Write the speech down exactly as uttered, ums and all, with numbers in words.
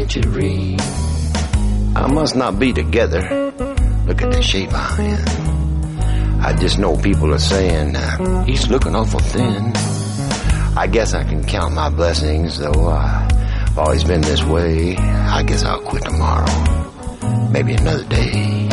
get you to read. I must not be together. Look at the shape I'm in. I just know people are saying, uh, he's looking awful thin. I guess I can count my blessings, though I've always been this way. I guess I'll quit tomorrow, maybe another day.